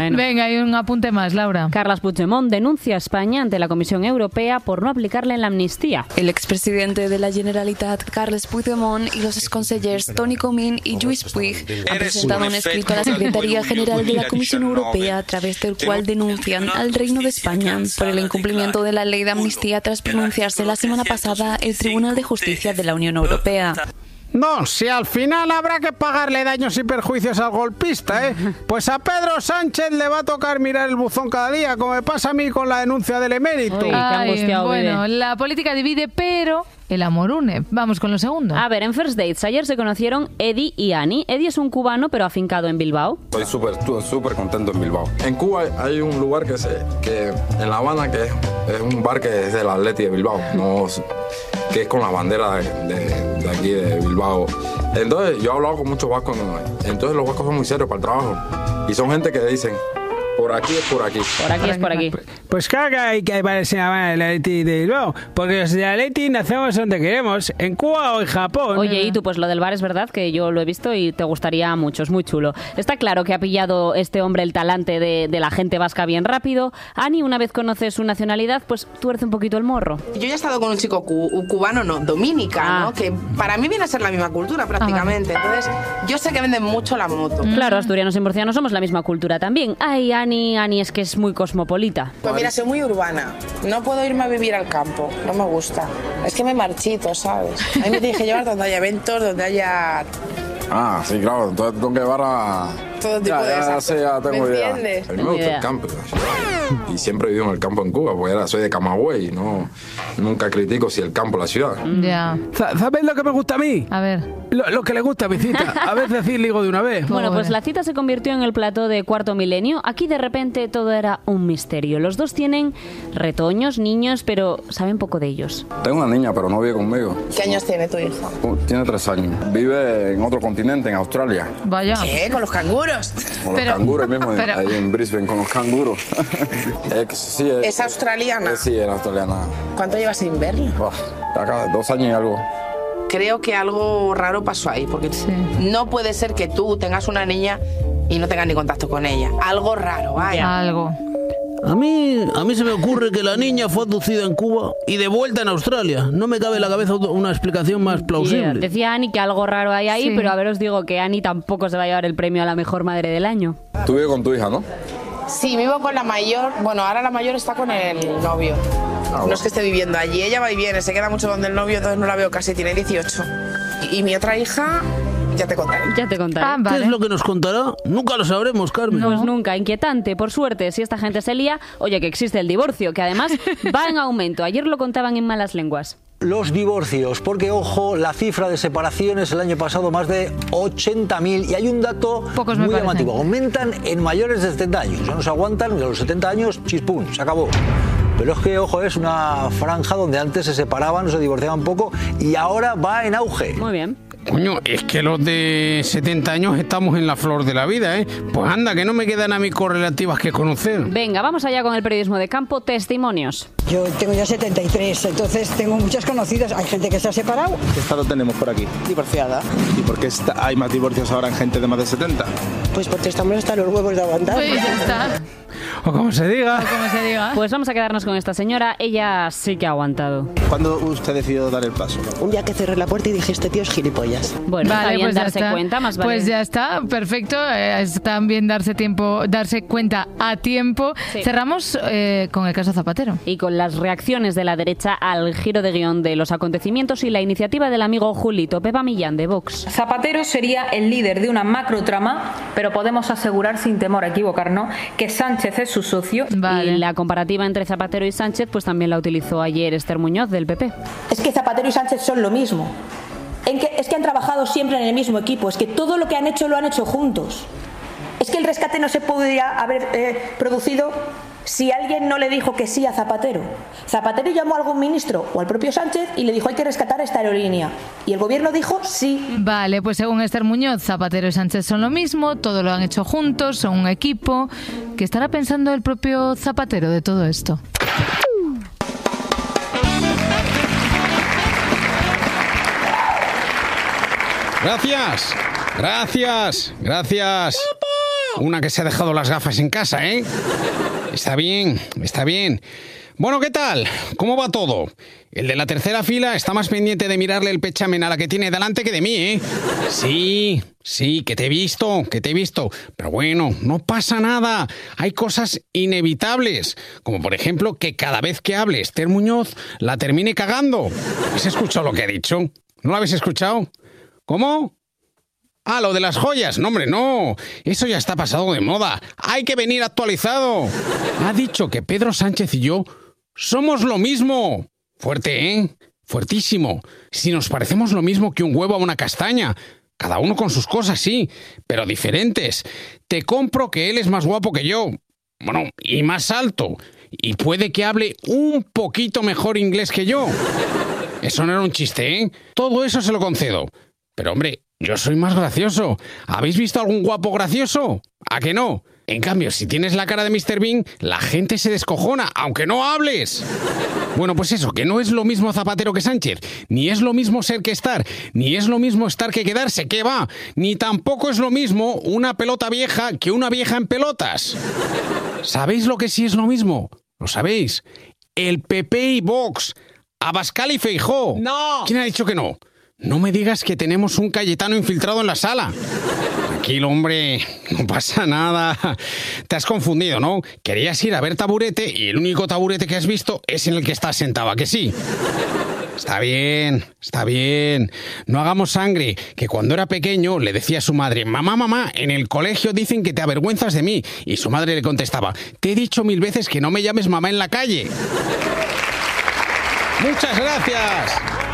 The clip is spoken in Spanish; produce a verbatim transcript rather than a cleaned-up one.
Bueno. Venga, hay un apunte más, Laura. Carles Puigdemont denuncia a España ante la Comisión Europea por no aplicarle la amnistía. El expresidente de la Generalitat, Carles Puigdemont, y los exconsellers Toni Comín y Lluís Puig han presentado un escrito a la Secretaría General de la Comisión Europea a través del cual denuncian al Reino de España por el incumplimiento de la ley de amnistía tras pronunciarse la semana pasada el Tribunal de Justicia de la Unión Europea. No, si al final habrá que pagarle daños y perjuicios al golpista, ¿eh? Pues a Pedro Sánchez le va a tocar mirar el buzón cada día, como me pasa a mí con la denuncia del emérito. Uy, qué angustiado, bueno, bebé. la política divide, pero el amor une. Vamos con lo segundo. A ver, en First Dates ayer se conocieron Eddie y Ani. Eddie es un cubano, pero afincado en Bilbao. Estoy súper súper contento en Bilbao. En Cuba hay un lugar que, se, que en La Habana, que es, es un bar que es del Atleti de Bilbao, no, que es con la bandera de, de, de aquí de Bilbao. Entonces yo he hablado con muchos vascos, entonces los vascos son muy serios para el trabajo y son gente que dicen: por aquí es por aquí. Por aquí es por aquí. Pues claro que hay que parecer a el Atleti de Bilbao, porque los de Atleti nacemos donde queremos, en Cuba o en Japón. Oye, y tú, pues lo del bar es verdad que yo lo he visto y te gustaría mucho, es muy chulo. Está claro que ha pillado este hombre el talante de, de la gente vasca bien rápido. Ani, una vez conoces su nacionalidad, pues tuerce un poquito el morro. Yo ya he estado con un chico cu- cubano, no, dominicano, Ah. que para mí viene a ser la misma cultura prácticamente. Ah, vale. Entonces, yo sé que venden mucho la moto. Claro, asturianos y murcianos somos la misma cultura también. Ay, Ani, Ani es que es muy cosmopolita. Pues mira, soy muy urbana. No puedo irme a vivir al campo. No me gusta. Es que me marchito, ¿sabes? A mí me tienes que llevar donde haya eventos, donde haya Ah, sí, claro, entonces tengo que llevar a... todo tipo ya, de ya, esas sí, ya tengo ¿Me idea. entiendes? A mí me gusta idea. el campo. Y siempre he vivido en el campo en Cuba, porque era, soy de Camagüey y no, nunca critico si el campo o la ciudad. Ya. ¿Sabes lo que me gusta a mí? A ver. Lo, lo que le gusta a mi cita. A veces decir ligo de una vez. Bueno, Pobre. pues la cita se convirtió en el plató de Cuarto Milenio. Aquí de repente todo era un misterio. Los dos tienen retoños, niños, pero saben poco de ellos. Tengo una niña, pero no vive conmigo. ¿Qué años tiene tu hija? Uh, Tiene tres años. Vive en otro continente, en Australia. Vaya. ¿Qué? ¿Con los canguros? Con Pero- los canguros mismo, pero- ahí en Brisbane, con los canguros. es, sí, es, ¿Es australiana? es- sí, es australiana. ¿Cuánto llevas sin verla? Uf, acá, dos años y algo. Creo que algo raro pasó ahí, porque Sí. no puede ser que tú tengas una niña y no tengas ni contacto con ella. Algo raro, vaya. Algo. A mí, a mí se me ocurre que la niña fue abducida en Cuba y de vuelta en Australia. No me cabe en la cabeza una explicación más Yeah. plausible. Decía Ani que algo raro hay ahí, Sí. pero a ver, os digo que Ani tampoco se va a llevar el premio a la mejor madre del año. Tú vives con tu hija, ¿no? Sí, vivo con la mayor. Bueno, ahora la mayor está con el novio. No es que esté viviendo allí, ella va y viene, se queda mucho donde el novio, entonces no la veo casi, tiene dieciocho. Y, y mi otra hija, ya te contaré. Ya te contaré. Ah, ¿Qué vale. es lo que nos contará? Nunca lo sabremos, Carmen. Pues nunca, inquietante. Por suerte, si esta gente se lía, oye, que existe el divorcio, que además va en aumento. Ayer lo contaban en Malas Lenguas. Los divorcios, porque ojo, la cifra de separaciones el año pasado más de ochenta mil y hay un dato Pocos me muy parecen. llamativo, aumentan en mayores de setenta años, ya no se aguantan, de los setenta años, chispum, se acabó. Pero es que, ojo, es una franja donde antes se separaban, se divorciaban poco y ahora va en auge. Muy bien. Coño, es que los de setenta años estamos en la flor de la vida, ¿eh? Pues anda, que no me quedan a mí correlativas que conocer. Venga, vamos allá con el periodismo de campo. Testimonios. Yo tengo ya setenta y tres, entonces tengo muchas conocidas. Hay gente que se ha separado. ¿Qué estado tenemos por aquí? Divorciada. ¿Y por qué está- hay más divorcios ahora en gente de más de setenta? Pues porque estamos hasta los huevos de aguantar. Pues ya está. O como se diga. Como se diga. Pues vamos a quedarnos con esta señora. Ella sí que ha aguantado. ¿Cuándo usted decidió dar el paso? Un día que cerré la puerta y dije, este tío es gilipollas. Bueno, está bien pues ya darse está. cuenta, más vale. Pues ya está, perfecto. Eh, es también darse tiempo, darse cuenta a tiempo. Sí. Cerramos eh, con el caso Zapatero. Y con las reacciones de la derecha al giro de guión de los acontecimientos y la iniciativa del amigo Julito Pepa Millán de Vox. Zapatero sería el líder de una macrotrama, pero podemos asegurar sin temor a equivocarnos que Sánchez es su socio. Vale. Y la comparativa entre Zapatero y Sánchez pues también la utilizó ayer Esther Muñoz del P P. Es que Zapatero y Sánchez son lo mismo. En que, es que han trabajado siempre en el mismo equipo, es que todo lo que han hecho lo han hecho juntos. Es que el rescate no se podría haber eh, producido si alguien no le dijo que sí a Zapatero. Zapatero llamó a algún ministro o al propio Sánchez y le dijo hay que rescatar esta aerolínea. Y el gobierno dijo sí. Vale, pues según Esther Muñoz, Zapatero y Sánchez son lo mismo, todo lo han hecho juntos, son un equipo. ¿Qué estará pensando el propio Zapatero de todo esto? Gracias, gracias, gracias. Una que se ha dejado las gafas en casa, ¿eh? Está bien, está bien. Bueno, ¿qué tal? ¿Cómo va todo? El de la tercera fila está más pendiente de mirarle el pechamen a la que tiene delante que de mí, ¿eh? Sí, sí, que te he visto, que te he visto. Pero bueno, no pasa nada. Hay cosas inevitables. Como por ejemplo que cada vez que hable Esther Muñoz la termine cagando. ¿Has escuchado lo que ha dicho? ¿No lo habéis escuchado? ¿Cómo? Ah, lo de las joyas. No, hombre, no. Eso ya está pasado de moda. Hay que venir actualizado. Ha dicho que Pedro Sánchez y yo somos lo mismo. Fuerte, ¿eh? Fuertísimo. Si nos parecemos lo mismo que un huevo a una castaña. Cada uno con sus cosas, sí, pero diferentes. Te compro que él es más guapo que yo. Bueno, y más alto. Y puede que hable un poquito mejor inglés que yo. Eso no era un chiste, ¿eh? Todo eso se lo concedo. Pero, hombre, yo soy más gracioso. ¿Habéis visto algún guapo gracioso? ¿A que no? En cambio, si tienes la cara de míster Bean, la gente se descojona, aunque no hables. Bueno, pues eso, que no es lo mismo Zapatero que Sánchez, ni es lo mismo ser que estar, ni es lo mismo estar que quedarse, ¿qué va? Ni tampoco es lo mismo una pelota vieja que una vieja en pelotas. ¿Sabéis lo que sí es lo mismo? ¿Lo sabéis? El P P y Vox, Abascal y Feijóo. ¡No! ¿Quién ha dicho que no? No me digas que tenemos un Cayetano infiltrado en la sala. Tranquilo, hombre, no pasa nada. Te has confundido, ¿no? Querías ir a ver taburete y el único taburete que has visto es en el que estás sentado, ¿a que sí? Está bien, está bien. No hagamos sangre, que cuando era pequeño le decía a su madre: mamá, mamá, en el colegio dicen que te avergüenzas de mí. Y su madre le contestaba: te he dicho mil veces que no me llames mamá en la calle. Muchas gracias.